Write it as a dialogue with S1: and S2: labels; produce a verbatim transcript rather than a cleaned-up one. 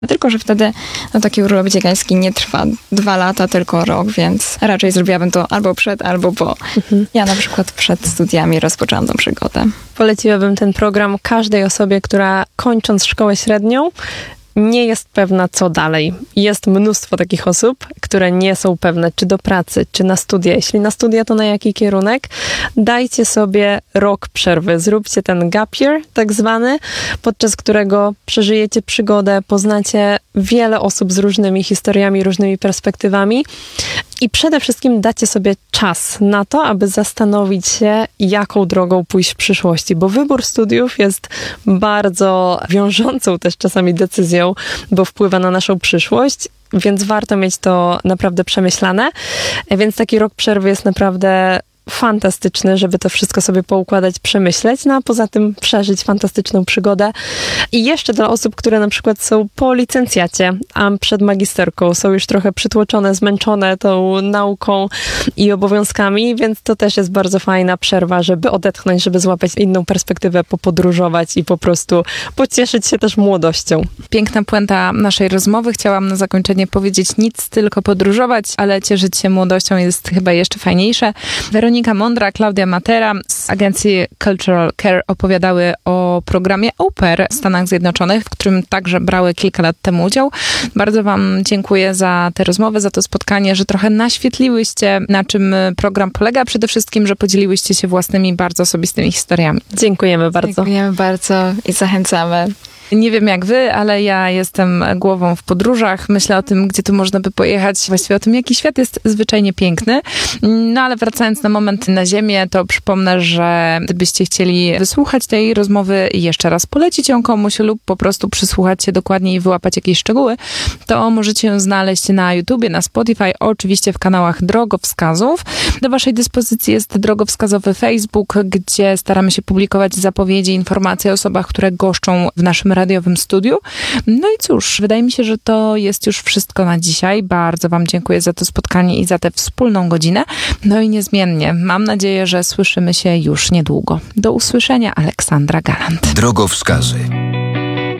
S1: Tylko że wtedy no, taki urlop dzieciański nie trwa dwa lata, tylko rok, więc raczej zrobiłabym to albo przed, albo po. Mhm. Ja na przykład przed studiami rozpoczęłam tą przygodę.
S2: Poleciłabym ten program każdej osobie, która kończąc szkołę średnią nie jest pewna, co dalej. Jest mnóstwo takich osób, które nie są pewne, czy do pracy, czy na studia. Jeśli na studia, to na jaki kierunek? Dajcie sobie rok przerwy. Zróbcie ten gap year, tak zwany, podczas którego przeżyjecie przygodę, poznacie wiele osób z różnymi historiami, różnymi perspektywami i przede wszystkim dacie sobie czas na to, aby zastanowić się, jaką drogą pójść w przyszłości, bo wybór studiów jest bardzo wiążącą też czasami decyzją, bo wpływa na naszą przyszłość, więc warto mieć to naprawdę przemyślane. Więc taki rok przerwy jest naprawdę fantastyczny, żeby to wszystko sobie poukładać, przemyśleć, no a poza tym przeżyć fantastyczną przygodę. I jeszcze dla osób, które na przykład są po licencjacie, a przed magisterką, są już trochę przytłoczone, zmęczone tą nauką i obowiązkami, więc to też jest bardzo fajna przerwa, żeby odetchnąć, żeby złapać inną perspektywę, popodróżować i po prostu pocieszyć się też młodością.
S1: Piękna puenta naszej rozmowy. Chciałam na zakończenie powiedzieć nic, tylko podróżować, ale cieszyć się młodością jest chyba jeszcze fajniejsze. Weronika Mądra, Klaudia Matera z agencji Cultural Care opowiadały o programie Au Pair w Stanach Zjednoczonych, w którym także brały kilka lat temu udział. Bardzo wam dziękuję za tę rozmowę, za to spotkanie, że trochę naświetliłyście, na czym program polega, przede wszystkim, że podzieliłyście się własnymi, bardzo osobistymi historiami.
S2: Dziękujemy bardzo.
S1: Dziękujemy bardzo i zachęcamy. Nie wiem jak wy, ale ja jestem głową w podróżach. Myślę o tym, gdzie tu można by pojechać, właściwie o tym, jaki świat jest zwyczajnie piękny. No ale wracając na moment na ziemię, to przypomnę, że gdybyście chcieli wysłuchać tej rozmowy i jeszcze raz polecić ją komuś lub po prostu przysłuchać się dokładnie i wyłapać jakieś szczegóły, to możecie ją znaleźć na YouTubie, na Spotify, oczywiście w kanałach Drogowskazów. Do waszej dyspozycji jest drogowskazowy Facebook, gdzie staramy się publikować zapowiedzi, informacje o osobach, które goszczą w naszym radiowym studiu. No i cóż, wydaje mi się, że to jest już wszystko na dzisiaj. Bardzo wam dziękuję za to spotkanie i za tę wspólną godzinę. No i niezmiennie mam nadzieję, że słyszymy się już niedługo. Do usłyszenia, Aleksandra Galant.
S3: Drogowskazy.